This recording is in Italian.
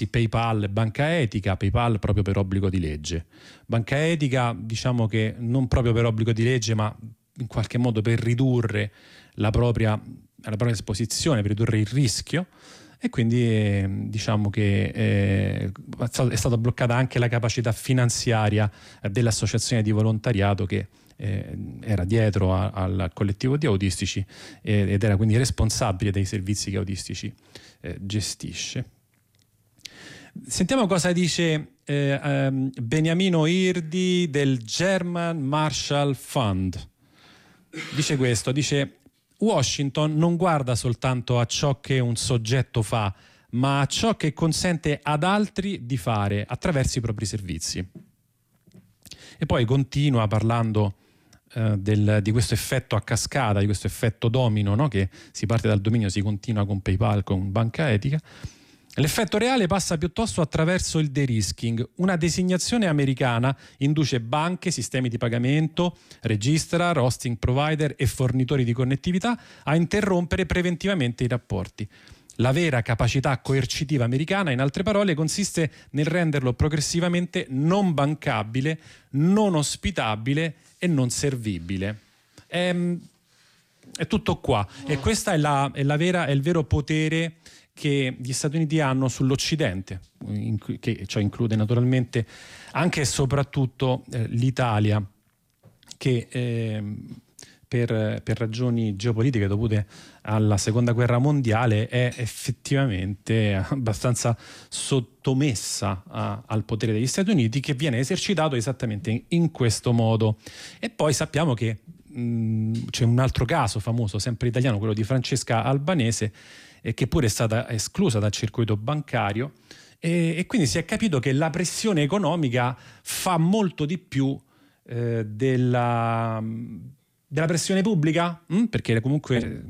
PayPal, Banca Etica, PayPal proprio per obbligo di legge. Banca Etica, diciamo che non proprio per obbligo di legge, ma in qualche modo per ridurre la propria esposizione, per ridurre il rischio, e quindi diciamo che è stata bloccata anche la capacità finanziaria dell'associazione di volontariato che era dietro al collettivo di autistici ed era quindi responsabile dei servizi che autistici gestisce. Sentiamo cosa dice Beniamino Irdi del German Marshall Fund. Dice questo, dice: Washington non guarda soltanto a ciò che un soggetto fa, ma a ciò che consente ad altri di fare attraverso i propri servizi. E poi continua parlando di questo effetto a cascata, di questo effetto domino, no? Che si parte dal dominio, si continua con PayPal, con Banca Etica. L'effetto reale passa piuttosto attraverso il de-risking. Una designazione americana induce banche, sistemi di pagamento, registrar, hosting provider e fornitori di connettività a interrompere preventivamente i rapporti. La vera capacità coercitiva americana, in altre parole, consiste nel renderlo progressivamente non bancabile, non ospitabile e non servibile. È tutto qua. E questo è il vero potere che gli Stati Uniti hanno sull'Occidente, che cioè include naturalmente anche e soprattutto l'Italia, che per ragioni geopolitiche dovute alla Seconda Guerra Mondiale è effettivamente abbastanza sottomessa al potere degli Stati Uniti, che viene esercitato esattamente in questo modo. E poi sappiamo che c'è un altro caso famoso, sempre italiano, quello di Francesca Albanese, che pure è stata esclusa dal circuito bancario, e quindi si è capito che la pressione economica fa molto di più della pressione pubblica, perché comunque